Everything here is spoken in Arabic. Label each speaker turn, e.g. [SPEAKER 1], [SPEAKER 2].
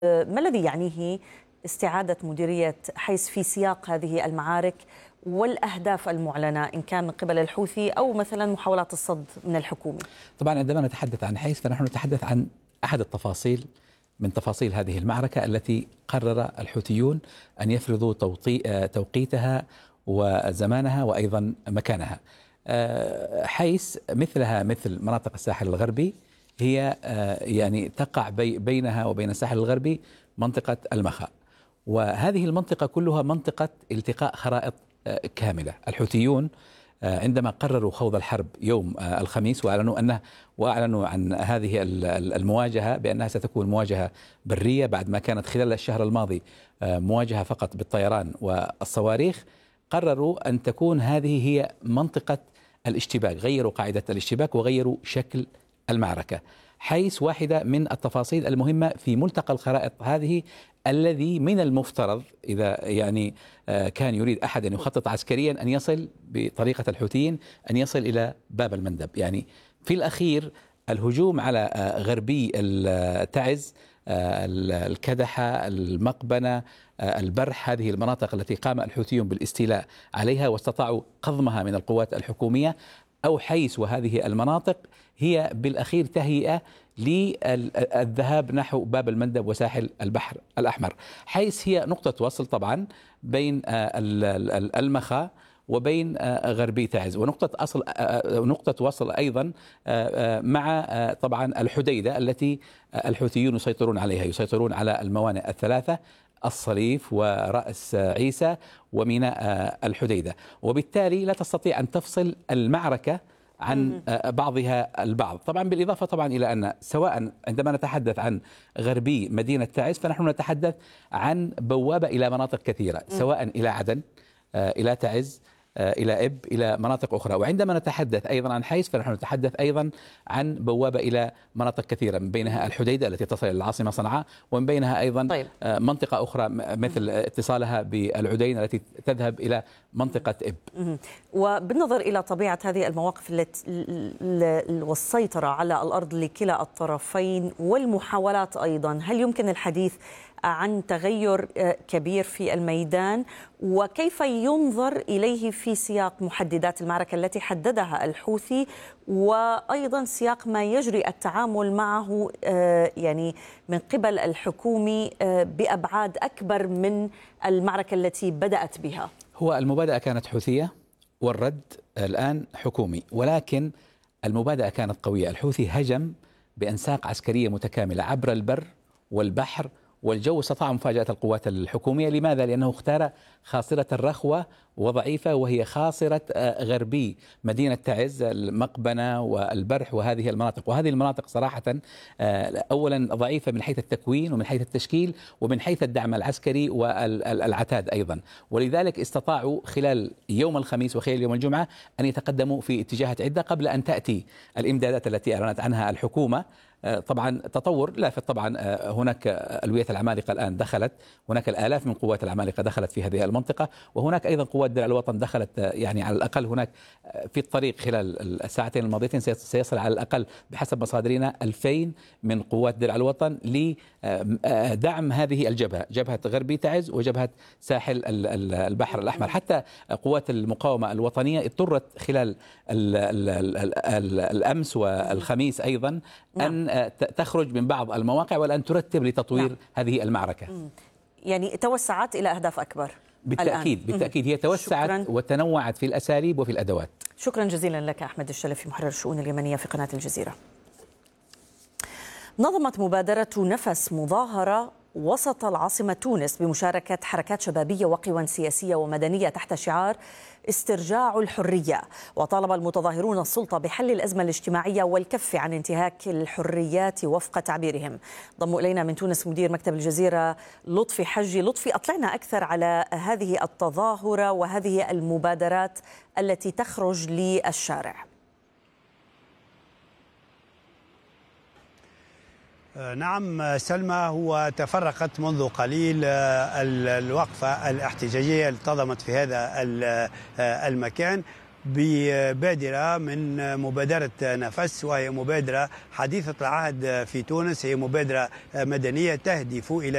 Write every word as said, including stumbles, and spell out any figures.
[SPEAKER 1] ما الذي يعنيه استعادة مديرية حيس في سياق هذه المعارك والأهداف المعلنة إن كان من قبل الحوثي أو مثلا محاولات الصد من الحكومة؟
[SPEAKER 2] طبعا عندما نتحدث عن حيس فنحن نتحدث عن أحد التفاصيل من تفاصيل هذه المعركة التي قرر الحوثيون أن يفرضوا توقيتها وزمانها وأيضا مكانها. حيس مثلها مثل مناطق الساحل الغربي هي يعني تقع بينها وبين الساحل الغربي منطقة المخا، وهذه المنطقة كلها منطقة التقاء خرائط كاملة. الحوثيون عندما قرروا خوض الحرب يوم الخميس وأعلنوا أنه وأعلنوا عن هذه المواجهة بأنها ستكون مواجهة برية بعد ما كانت خلال الشهر الماضي مواجهة فقط بالطيران والصواريخ، قرروا أن تكون هذه هي منطقة الاشتباك. غيروا قاعدة الاشتباك وغيروا شكل المعركة. حيس واحدة من التفاصيل المهمة في ملتقى الخرائط هذه، الذي من المفترض إذا يعني كان يريد أحد أن يخطط عسكريا أن يصل بطريقة الحوثيين أن يصل إلى باب المندب. يعني في الأخير الهجوم على غربي التعز، الكدحة، المقبنة، البرح، هذه المناطق التي قام الحوثيون بالاستيلاء عليها واستطاعوا قضمها من القوات الحكومية أو حيس، وهذه المناطق هي بالأخير تهيئة للذهاب نحو باب المندب وساحل البحر الأحمر. حيس هي نقطة وصل طبعا بين المخا وبين غربي تعز، ونقطة أصل نقطة وصل أيضا مع طبعا الحديدة التي الحوثيون يسيطرون عليها، يسيطرون على الموانئ الثلاثة: الصريف ورأس عيسى وميناء الحديدة، وبالتالي لا تستطيع أن تفصل المعركة عن بعضها البعض. طبعا بالإضافة طبعا إلى أن سواء عندما نتحدث عن غربي مدينة تعز فنحن نتحدث عن بوابة إلى مناطق كثيرة، سواء إلى عدن، إلى تعز، إلى إب، إلى مناطق أخرى. وعندما نتحدث أيضا عن حيس فنحن نتحدث أيضا عن بوابة إلى مناطق كثيرة، من بينها الحديدة التي تصل إلى العاصمة صنعاء، ومن بينها أيضا طيب. منطقة أخرى مثل اتصالها بالعدين التي تذهب إلى منطقة إب.
[SPEAKER 1] وبالنظر إلى طبيعة هذه المواقف التي والسيطرة على الأرض لكلا الطرفين والمحاولات أيضا، هل يمكن الحديث عن تغير كبير في الميدان؟ وكيف ينظر إليه في سياق محددات المعركة التي حددها الحوثي، وأيضا سياق ما يجري التعامل معه يعني من قبل الحكومة بأبعاد أكبر من المعركة التي بدأت بها؟
[SPEAKER 2] هو المبادئة كانت حوثية والرد الآن حكومي، ولكن المبادئة كانت قوية. الحوثي هجم بأنساق عسكرية متكاملة عبر البر والبحر والجو، استطاع مفاجأة القوات الحكومية. لماذا؟ لأنه اختار خاصرة الرخوة وضعيفة، وهي خاصرة غربي مدينة تعز، المقبنة والبرح وهذه المناطق. وهذه المناطق صراحة أولا ضعيفة من حيث التكوين ومن حيث التشكيل ومن حيث الدعم العسكري والعتاد أيضا، ولذلك استطاعوا خلال يوم الخميس وخلال يوم الجمعة أن يتقدموا في اتجاهات عدة قبل أن تأتي الإمدادات التي أعلنت عنها الحكومة. طبعا تطور لافت، طبعا هناك ألوية العمالقة الآن دخلت، هناك الآلاف من قوات العمالقة دخلت في هذه المنطقة، وهناك أيضا قوات درع الوطن دخلت. يعني على الأقل هناك في الطريق خلال الساعتين الماضيتين سيصل على الأقل بحسب مصادرنا ألفين من قوات درع الوطن لدعم هذه الجبهة، جبهة غربي تعز وجبهة ساحل البحر الأحمر. حتى قوات المقاومة الوطنية اضطرت خلال الأمس والخميس أيضا أن تخرج من بعض المواقع والآن ترتب لتطوير نعم. هذه المعركة.
[SPEAKER 1] يعني توسعت إلى أهداف أكبر.
[SPEAKER 2] بالتأكيد الآن. بالتأكيد هي توسعت شكراً. وتنوعت في الأساليب وفي الأدوات.
[SPEAKER 1] شكرا جزيلا لك أحمد الشلفي، محرر الشؤون اليمنية في قناة الجزيرة. نظمت مبادرة نفس مظاهرة وسط العاصمة تونس بمشاركة حركات شبابية وقوى سياسية ومدنية تحت شعار استرجاع الحرية، وطالب المتظاهرون السلطة بحل الأزمة الاجتماعية والكف عن انتهاك الحريات وفق تعبيرهم. ضموا إلينا من تونس مدير مكتب الجزيرة لطفي حجي. لطفي، أطلعنا أكثر على هذه التظاهرة وهذه المبادرات التي تخرج للشارع.
[SPEAKER 3] نعم سلمى، هو تفرقت منذ قليل الوقفة الاحتجاجية انتظمت في هذا المكان ببادرة من مبادرة نفس، وهي مبادرة حديثة العهد في تونس، هي مبادرة مدنية تهدف إلى